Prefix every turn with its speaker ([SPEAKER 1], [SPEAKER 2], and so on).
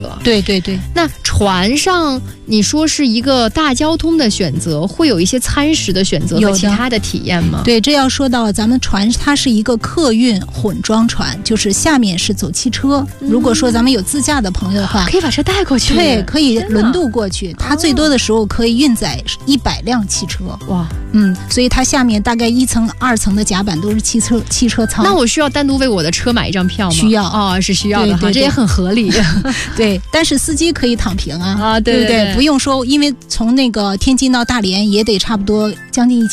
[SPEAKER 1] 对对对。
[SPEAKER 2] 那船上你说是一个大交通的选择，会有一些餐食的选择和其他的体验吗？
[SPEAKER 1] 对，这要说到咱们船，它是一个客运混装船，就是下面是走汽车。如果说咱们有自驾的朋友的话，
[SPEAKER 2] 可以把车带过去。
[SPEAKER 1] 对，可以轮渡过去。它最多的时候可以运载100辆汽车。
[SPEAKER 2] 哇，
[SPEAKER 1] 所以它下面大概1层、2层的甲板都是汽车舱。
[SPEAKER 2] 那我需要单独为我的车买一张票吗？
[SPEAKER 1] 需要
[SPEAKER 2] 哦，是需要的。
[SPEAKER 1] 对对对，
[SPEAKER 2] 这也很合理。
[SPEAKER 1] 对，但是司机可以躺平啊。
[SPEAKER 2] 对对对，
[SPEAKER 1] 不用说，因为从那个天津到大连也得差不多将近